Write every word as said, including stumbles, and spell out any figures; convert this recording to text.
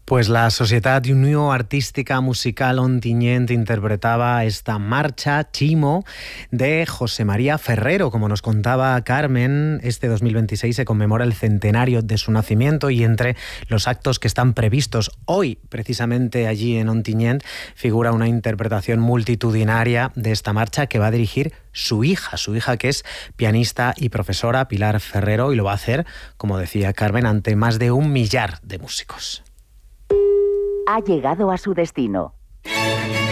Pues la Societat Unió Artística Musical Ontinyent interpretaba esta marcha Chimo de José María Ferrero. Como nos contaba Carmen, este dos mil veintiséis se conmemora el centenario de su nacimiento y entre los actos que están previstos hoy, precisamente allí en Ontinyent, figura una interpretación multitudinaria de esta marcha que va a dirigir su hija, su hija que es pianista y profesora, Pilar Ferrero, y lo va a hacer, como decía Carmen, ante más de un millar de músicos. Ha llegado a su destino.